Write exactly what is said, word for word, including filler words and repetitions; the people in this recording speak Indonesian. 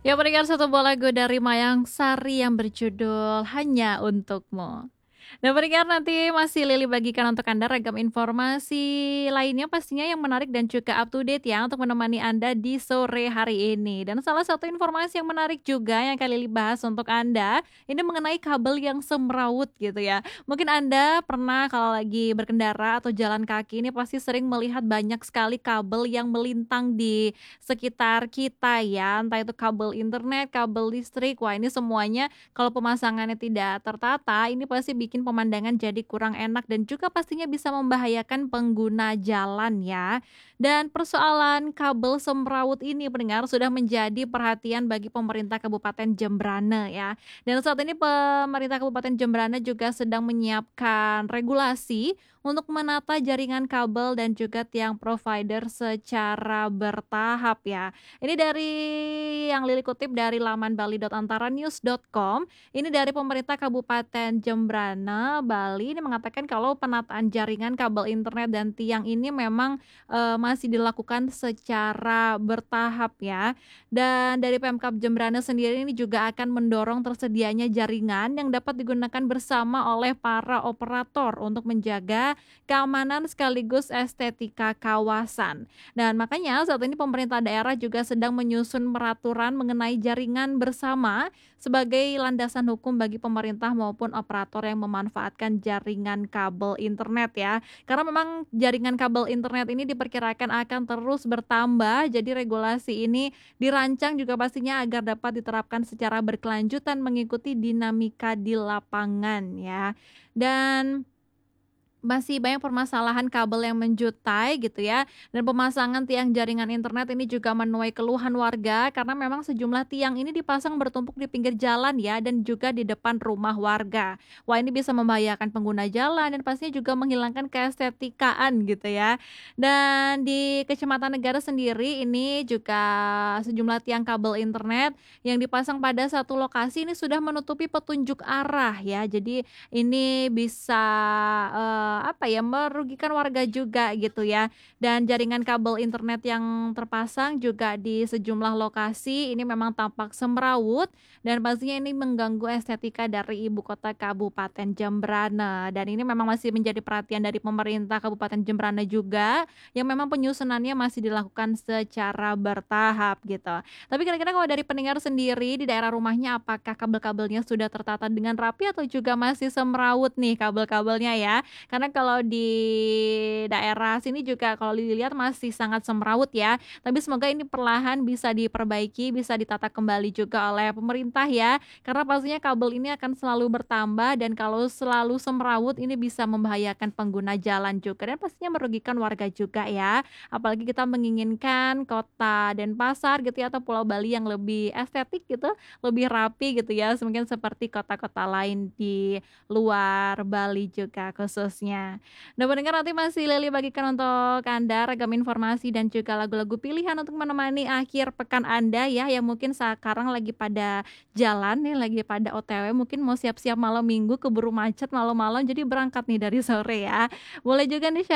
Ya pendengar satu buah lagu dari Mayang Sari yang berjudul Hanya Untukmu. Nah pendengar nanti masih Lily bagikan untuk Anda ragam informasi lainnya pastinya yang menarik dan juga up to date ya untuk menemani Anda di sore hari ini. Dan salah satu informasi yang menarik juga yang akan Lily bahas untuk Anda, ini mengenai kabel yang semrawut gitu ya. Mungkin Anda pernah kalau lagi berkendara atau jalan kaki ini pasti sering melihat banyak sekali kabel yang melintang di sekitar kita ya, entah itu kabel internet, kabel listrik. Wah, ini semuanya kalau pemasangannya tidak tertata, ini pasti bikin pemandangan jadi kurang enak dan juga pastinya bisa membahayakan pengguna jalan ya. Dan persoalan kabel semrawut ini pendengar sudah menjadi perhatian bagi pemerintah Kabupaten Jembrane ya. Dan saat ini pemerintah Kabupaten Jembrane juga sedang menyiapkan regulasi untuk menata jaringan kabel dan juga tiang provider secara bertahap ya. Ini dari yang Lili kutip dari laman bali dot antara news dot com. Ini dari pemerintah Kabupaten Jembrane, Bali ini mengatakan kalau penataan jaringan kabel internet dan tiang ini memang, eee, masih dilakukan secara bertahap ya. Dan dari Pemkab Jembrane sendiri ini juga akan mendorong tersedianya jaringan yang dapat digunakan bersama oleh para operator untuk menjaga keamanan sekaligus estetika kawasan. Dan makanya saat ini pemerintah daerah juga sedang menyusun peraturan mengenai jaringan bersama sebagai landasan hukum bagi pemerintah maupun operator yang memanfaatkan jaringan kabel internet ya. Karena memang jaringan kabel internet ini diperkirakan akan terus bertambah, jadi regulasi ini dirancang juga pastinya agar dapat diterapkan secara berkelanjutan mengikuti dinamika di lapangan ya. Dan masih banyak permasalahan kabel yang menjutai gitu ya, dan pemasangan tiang jaringan internet ini juga menuai keluhan warga karena memang sejumlah tiang ini dipasang bertumpuk di pinggir jalan ya dan juga di depan rumah warga. Wah ini bisa membahayakan pengguna jalan dan pastinya juga menghilangkan keestetikaan gitu ya. Dan di Kecamatan Negara sendiri ini juga sejumlah tiang kabel internet yang dipasang pada satu lokasi ini sudah menutupi petunjuk arah ya. Jadi ini bisa, eee, apa ya, merugikan warga juga gitu ya. Dan jaringan kabel internet yang terpasang juga di sejumlah lokasi ini memang tampak semrawut dan pastinya ini mengganggu estetika dari ibu kota Kabupaten Jembrane. Dan ini memang masih menjadi perhatian dari pemerintah Kabupaten Jembrane juga, yang memang penyusunannya masih dilakukan secara bertahap gitu. Tapi kira-kira kalau dari pendengar sendiri di daerah rumahnya apakah kabel-kabelnya sudah tertata dengan rapi atau juga masih semrawut nih kabel-kabelnya ya? Karena kalau di daerah sini juga kalau dilihat masih sangat semrawut ya. Tapi semoga ini perlahan bisa diperbaiki, bisa ditata kembali juga oleh pemerintah ya. Karena pastinya kabel ini akan selalu bertambah dan kalau selalu semrawut ini bisa membahayakan pengguna jalan juga dan pastinya merugikan warga juga ya. Apalagi kita menginginkan kota Denpasar gitu ya atau Pulau Bali yang lebih estetik gitu, lebih rapi gitu ya, mungkin seperti kota-kota lain di luar Bali juga khususnya. Nah pendengar nanti masih Lili bagikan untuk Anda ragam informasi dan juga lagu-lagu pilihan untuk menemani akhir pekan Anda ya, yang mungkin sekarang lagi pada jalan nih, lagi pada O T W mungkin mau siap-siap malam minggu keburu macet malam-malam jadi berangkat nih dari sore ya. Boleh juga nih